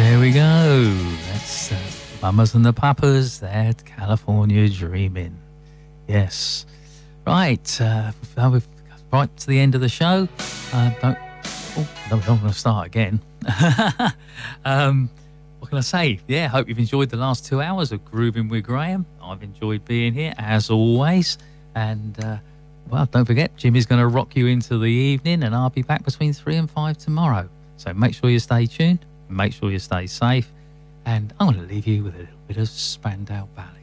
There we go. That's Mamas and the Papas. They're California Dreaming. Yes. Right. We've right to the end of the show. Don't want to start again. What can I say? Yeah, hope you've enjoyed the last 2 hours of Grooving with Graham. I've enjoyed being here, as always. And, well, don't forget, Jimmy's going to rock you into the evening, and I'll be back between 3 and 5 tomorrow. So make sure you stay tuned, make sure you stay safe, and I'm going to leave you with a little bit of Spandau Ballet.